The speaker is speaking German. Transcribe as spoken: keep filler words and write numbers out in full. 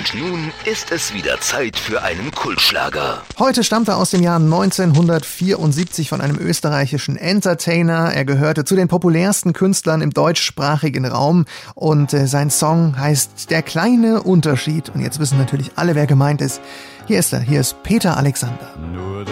Und nun ist es wieder Zeit für einen Kultschlager. Heute stammt er aus dem Jahr neunzehnhundertvierundsiebzig von einem österreichischen Entertainer. Er gehörte zu den populärsten Künstlern im deutschsprachigen Raum und äh, sein Song heißt Der kleine Unterschied. Und jetzt wissen natürlich alle, wer gemeint ist. Hier ist er, hier ist Peter Alexander. Nur